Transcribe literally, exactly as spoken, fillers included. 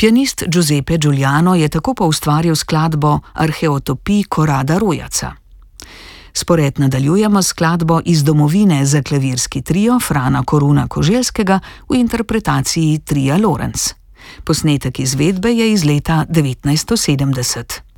Pianist Giuseppe Giuliano je tako poustvaril skladbo Arheotopij Korada Rojaca. Spored nadaljujemo s skladbo Iz domovine za klavirski trio Frana Koruna Koželjskega v interpretaciji tria Lorenz. Posnetek izvedbe je iz leta devetnajststo sedemdeset.